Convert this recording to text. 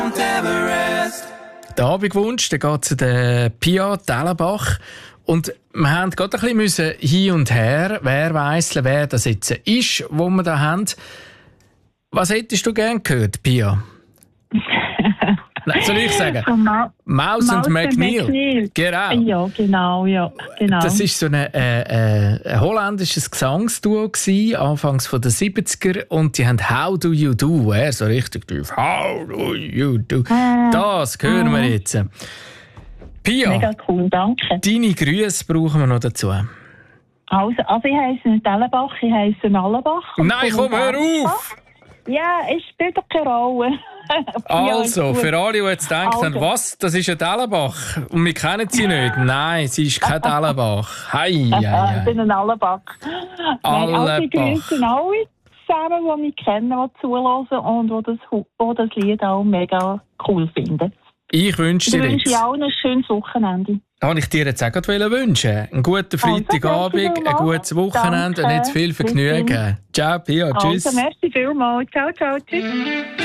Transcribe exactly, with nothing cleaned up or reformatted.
Der Abendwunsch, der geht zu der Pia Dellenbach. Und wir haben gerade ein bisschen hin und her, wer weiss, wer das jetzt ist, wo wir da haben. Was hättest du gern gehört, Pia? Nein, soll ich sagen? Ma- Maus und McNeil. McNeil. Genau. Ja, genau, ja, genau. Das war so ein, äh, äh, ein holländisches Gesangsduo gewesen, anfangs der siebziger, und die haben «How do you do?» äh, so richtig tief. «How do you do?» Äh, Das hören äh. wir jetzt. Pia, Mega cool, danke. deine Grüße brauchen wir noch dazu. Also, also ich heisse Dellenbach, ich heisse Allenbach. Nein, komm, hör auf! Ja, es spielt doch keine Rolle. Also, Ja, für alle, die jetzt denken, Also. was, das ist eine Dellenbach und wir kennen sie nicht. Nein, sie ist keine Dellenbach. Hei, hei, Ja, ich hei. bin ein Allenbach. Nein, also ich Allenbach. grüße alle zusammen, die mich kennen, die zuhören und die das, die das Lied auch mega cool finden. Ich wünsche Ich dir wünsche jetzt, dir allen ein schönes Wochenende. habe ich dir jetzt auch gerade wünschen. Einen guten Freitagabend, merci ein gutes Wochenende Danke. und jetzt viel Vergnügen. Ciao, Pia, tschüss. Also, merci vielmals. Ciao, ciao, tschüss.